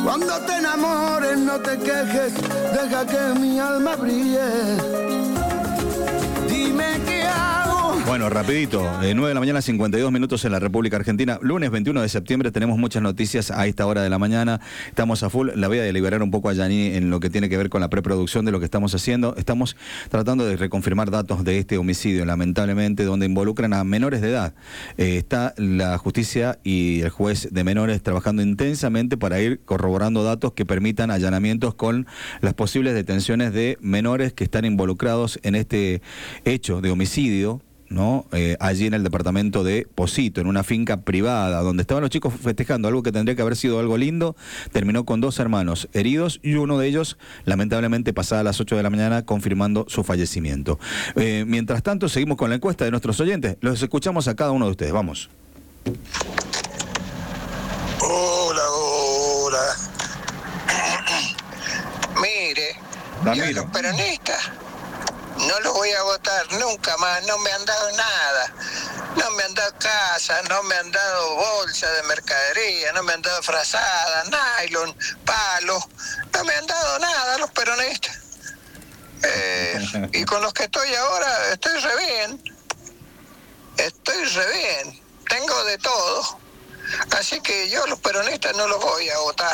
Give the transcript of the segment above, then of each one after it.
Cuando te enamores no te quejes, deja que mi alma brille. Dime qué hago. Bueno, rapidito, 9 de la mañana, 52 minutos en la República Argentina. Lunes 21 de septiembre tenemos muchas noticias a esta hora de la mañana. Estamos a full. La voy a deliberar un poco a Yani en lo que tiene que ver con la preproducción de lo que estamos haciendo. Estamos tratando de reconfirmar datos de este homicidio, lamentablemente, donde involucran a menores de edad. Está la justicia y el juez de menores trabajando intensamente para ir corroborando datos que permitan allanamientos con las posibles detenciones de menores que están involucrados en este hecho de homicidio, ¿no? Allí en el departamento de Posito, en una finca privada, donde estaban los chicos festejando algo que tendría que haber sido algo lindo. Terminó con 2 hermanos heridos y uno de ellos, lamentablemente, pasada las 8 de la mañana, confirmando su fallecimiento. Mientras tanto, seguimos con la encuesta de nuestros oyentes. Los escuchamos a cada uno de ustedes. Vamos. Hola. Mire, yo a los peronistas no los voy a votar nunca más, no me han dado nada. No me han dado casa, no me han dado bolsa de mercadería, no me han dado frazada, nylon, palo. No me han dado nada los peronistas. Y con los que estoy ahora, estoy re bien. Tengo de todo. Así que yo los peronistas no los voy a votar.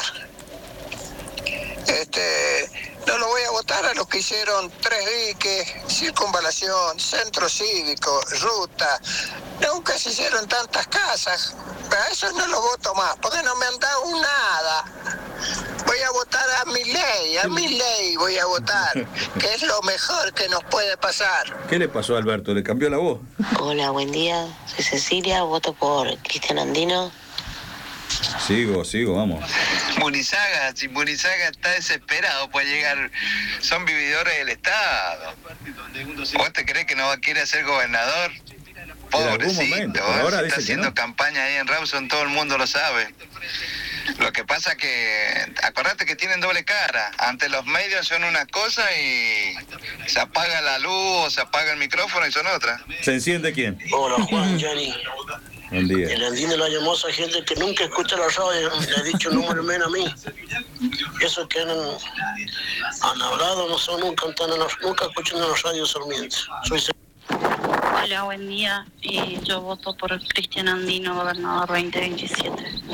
No lo voy a votar a los que hicieron 3 diques, circunvalación, centro cívico, ruta. Nunca se hicieron tantas casas. A esos no los voto más, porque no me han dado nada. Voy a votar a Milei voy a votar, que es lo mejor que nos puede pasar. ¿Qué le pasó a Alberto? ¿Le cambió la voz? Hola, buen día. Soy Cecilia, voto por Cristian Andino. Sigo, vamos. Munizaga está desesperado por llegar, son vividores del Estado. ¿Vos te crees que no quiere ser gobernador? Pobrecito, ahora está haciendo campaña ahí en Rawson, todo el mundo lo sabe. Lo que pasa que, acordate que tienen doble cara. Ante los medios son una cosa y se apaga la luz o se apaga el micrófono y son otra. ¿Se enciende quién? Hola, Juan, Yani. Buen día. El Andino la llamó a esa gente que nunca escucha la radio, le ha dicho número menos a mí. Esos que han hablado no son nunca escuchan en la radio Sarmiento. Hola, buen día. Yo voto por Cristian Andino, gobernador 2027.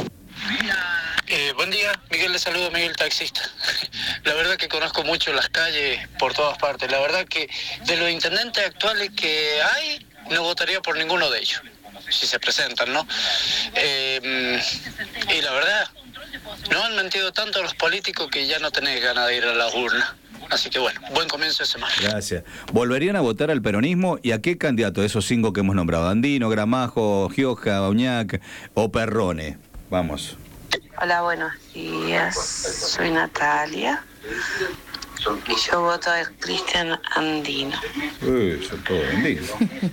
Buen día, Miguel, le saludo, Miguel, taxista. La verdad que conozco mucho las calles por todas partes. La verdad que de los intendentes actuales que hay, no votaría por ninguno de ellos, si se presentan, ¿no? Y la verdad, no han mentido tanto los políticos que ya no tenés ganas de ir a las urnas. Así que bueno, buen comienzo de semana. Gracias. ¿Volverían a votar al peronismo? ¿Y a qué candidato de esos 5 que hemos nombrado? ¿Andino, Gramajo, Gioja, Bauñac o Perrone? Vamos. Hola, buenos días. Soy Natalia. Y yo voto a Cristian Andino. Uy, son todos Andino.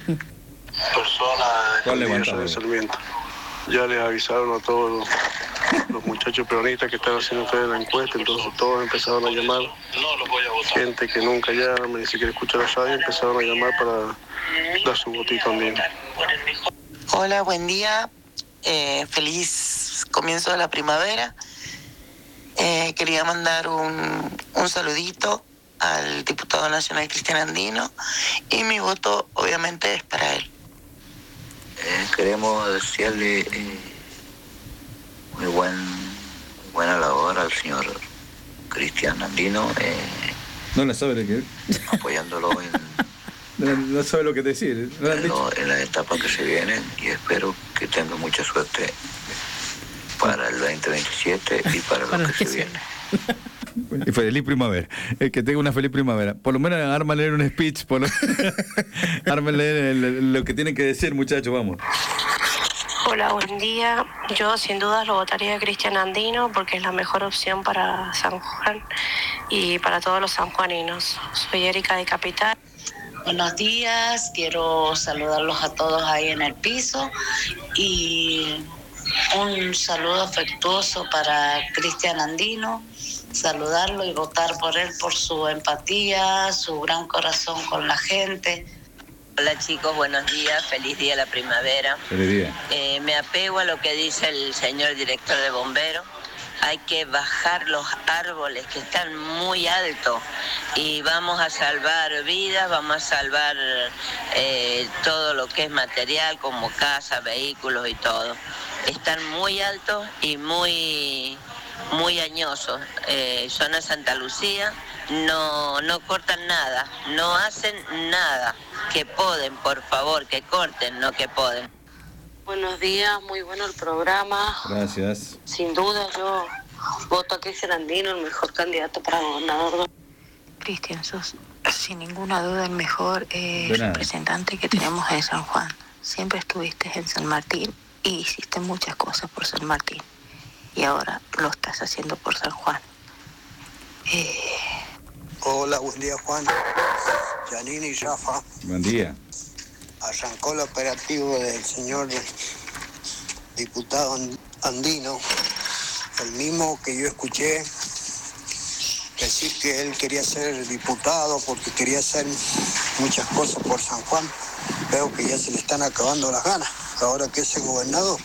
Personas de Sarmiento. Ya les avisaron a todos los muchachos peronistas que están haciendo ustedes la encuesta, entonces todos empezaron a llamar. Gente que nunca llama, ni siquiera escucha la radio, empezaron a llamar para dar su votito andino. Hola, buen día. Feliz comienzo de la primavera. Quería mandar un saludito al diputado nacional Cristian Andino y mi voto obviamente es para él. Queremos desearle muy buena labor al señor Cristian Andino. No la sabe de qué. Apoyándolo no sabe lo que decir. En las etapas que se vienen, y espero que tenga mucha suerte para el 2027 y para lo que se viene. Y feliz primavera. Que tenga una feliz primavera. Por lo menos ármale un speech. Ármale lo que tienen que decir, muchachos. Vamos. Hola, buen día. Yo sin dudas lo votaría a Cristian Andino porque es la mejor opción para San Juan y para todos los sanjuaninos. Soy Erika de Capital. Buenos días, quiero saludarlos a todos ahí en el piso y un saludo afectuoso para Cristian Andino, saludarlo y votar por él por su empatía, su gran corazón con la gente. Hola chicos, buenos días, feliz día de la primavera. Feliz día. Me apego a lo que dice el señor director de bomberos. hay que bajar los árboles que están muy altos y vamos a salvar vidas, vamos a salvar todo lo que es material como casa, vehículos y todo. Están muy altos y muy añosos. Zona Santa Lucía no cortan nada, no hacen nada. Que poden, por favor, que corten, no que poden. Buenos días, muy bueno el programa. Gracias. Sin duda yo voto a Cristian Andino, el mejor candidato para gobernador. Cristian, sos sin ninguna duda el mejor representante que tenemos en San Juan. Siempre estuviste en San Martín y hiciste muchas cosas por San Martín. Y ahora lo estás haciendo por San Juan. Hola, buen día, Juan. Janine y Rafa. Buen día. Arrancó el operativo del señor diputado Andino, el mismo que yo escuché decir que él quería ser diputado porque quería hacer muchas cosas por San Juan. Veo que ya se le están acabando las ganas. Ahora que es el gobernador.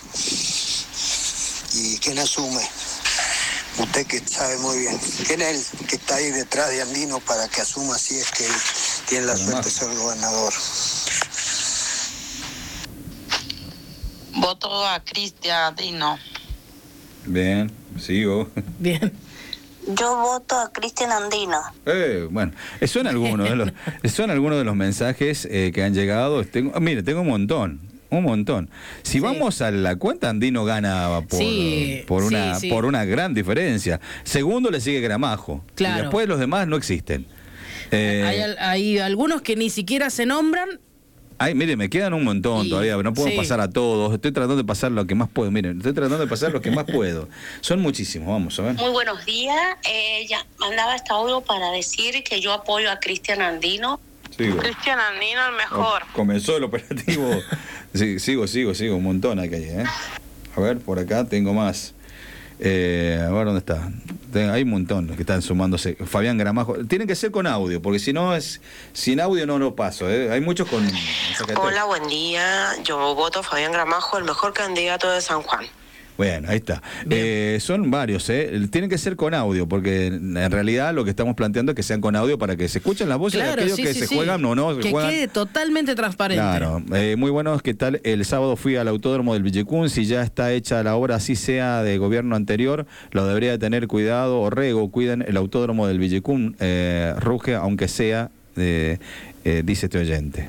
¿Y quién asume? Usted que sabe muy bien. ¿Quién es el que está ahí detrás de Andino para que asuma si es que él tiene la suerte de ser gobernador? Voto a Cristian Andino. Bien, sigo. Bien. Yo voto a Cristian Andino. Bueno, son algunos de los mensajes que han llegado. Tengo un montón. Si vamos a la cuenta, Andino gana por una gran diferencia. Segundo le sigue Gramajo. Claro. Y después los demás no existen. Hay algunos que ni siquiera se nombran. Ay, mire, me quedan un montón todavía, no puedo pasar a todos. Estoy tratando de pasar lo que más puedo. Miren, Son muchísimos, vamos a ver. Muy buenos días. Ya mandaba este audio para decir que yo apoyo a Cristian Andino. Sigo. Cristian Andino, el mejor. Comenzó el operativo. Sí, sigo. Un montón acá. A ver, por acá tengo más. A ver dónde está. Hay un montón que están sumándose. Fabián Gramajo. Tienen que ser con audio, porque si no es sin audio no lo paso. Hay muchos con. Hola, buen día. Yo voto a Fabián Gramajo, el mejor candidato de San Juan. Bueno, ahí está. Son varios, tienen que ser con audio, porque en realidad lo que estamos planteando es que sean con audio para que se escuchen las voces de aquellos que se juegan o no. Que quede totalmente transparente. Claro, muy bueno. ¿Qué tal? El sábado fui al Autódromo del Villicún. Si ya está hecha la obra, así sea de gobierno anterior, lo debería de tener cuidado. Orrego, cuiden el Autódromo del Villicún. Ruge, aunque sea, dice este oyente.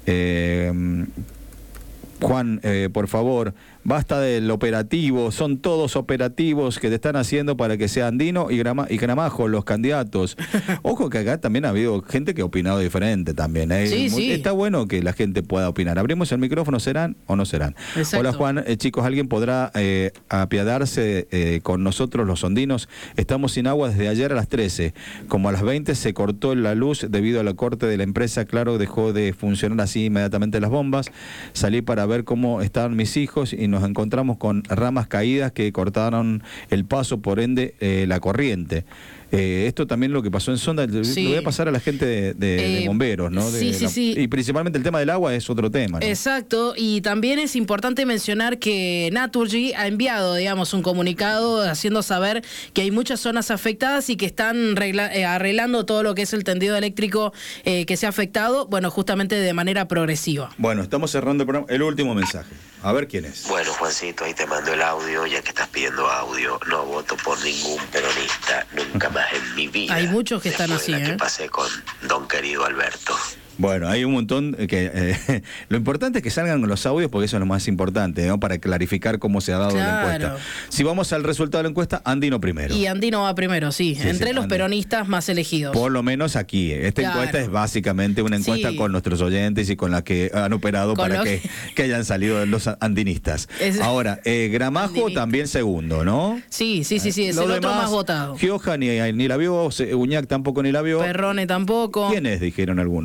Juan, por favor, basta del operativo, son todos operativos que te están haciendo para que sea Andino y Gramajo los candidatos. Ojo que acá también ha habido gente que ha opinado diferente también. Está bueno que la gente pueda opinar. Abrimos el micrófono, ¿serán o no serán? Exacto. Hola Juan, chicos, ¿alguien podrá apiadarse con nosotros los ondinos? Estamos sin agua desde ayer a las 13. Como a las 20 se cortó la luz debido a la corte de la empresa, claro, dejó de funcionar así inmediatamente las bombas. Salí para ver cómo estaban mis hijos y nos encontramos con ramas caídas que cortaron el paso, por ende la corriente. Esto también lo que pasó en Sonda, lo voy a pasar a la gente de bomberos, ¿no? Y principalmente el tema del agua es otro tema, ¿no? Exacto, y también es importante mencionar que Naturgy ha enviado, digamos, un comunicado haciendo saber que hay muchas zonas afectadas y que están arreglando todo lo que es el tendido eléctrico que se ha afectado, bueno, justamente de manera progresiva. Bueno, estamos cerrando el programa. El último mensaje. A ver quién es. Bueno, Juancito, ahí te mando el audio, ya que estás pidiendo audio. No voto por ningún peronista, nunca más en mi vida. Hay muchos que están así, que pasé con don querido Alberto. Bueno, hay un montón que... lo importante es que salgan los audios porque eso es lo más importante, ¿no? Para clarificar cómo se ha dado la encuesta. Si vamos al resultado de la encuesta, Andino primero. Y Andino va primero, entre los peronistas más elegidos. Por lo menos aquí. Esta encuesta es básicamente una encuesta con nuestros oyentes y con la que han operado para que hayan salido los andinistas. Ahora, Gramajo también segundo, ¿no? Sí, es el otro más votado. Gioja ni la vio, Uñac tampoco ni la vio. Perrone tampoco. ¿Quiénes? Dijeron algunos, ¿no? Sí.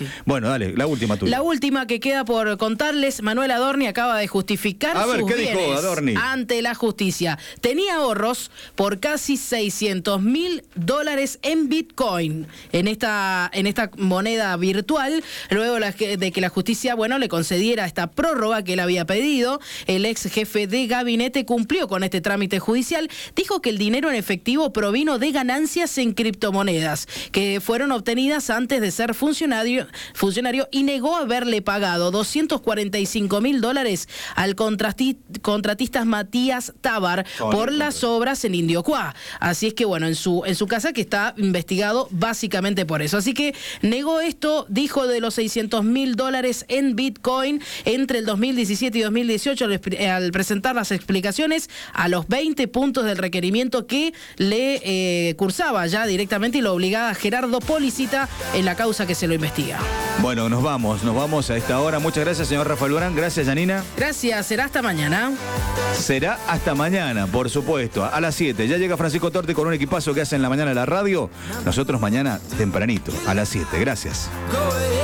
Bueno, dale, la última tuya. La última que queda por contarles, Manuel Adorni acaba de justificar sus ¿qué bienes dijo Adorni? ante la justicia. Tenía ahorros por casi $600.000 en Bitcoin, en esta moneda virtual, luego de que la justicia, le concediera esta prórroga que él había pedido. El ex jefe de gabinete cumplió con este trámite judicial. Dijo que el dinero en efectivo provino de ganancias en criptomonedas que fueron obtenidas antes de ser funcionario y negó haberle pagado $245.000 al contratista Matías Tábar por las obras en Indiocuá. Así es que en su casa, que está investigado básicamente por eso. Así que negó esto, dijo de los $600.000 en Bitcoin entre el 2017 y 2018 al presentar las explicaciones a los 20 puntos del requerimiento que le cursaba ya directamente y lo obligaba a Gerardo Policita en la causa que se lo investiga. Bueno, nos vamos a esta hora. Muchas gracias, señor Rafael Durán. Gracias, Janina. Gracias, será hasta mañana. Será hasta mañana, por supuesto, a las 7. Ya llega Francisco Torti con un equipazo que hace en la mañana la radio. Nosotros mañana tempranito, a las 7. Gracias.